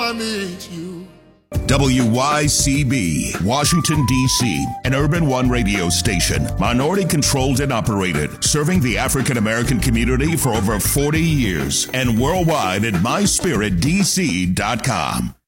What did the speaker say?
I meet you. WYCB, Washington, D.C., an Urban One radio station, minority controlled and operated, serving the African American community for over 40 years, and worldwide at myspiritdc.com.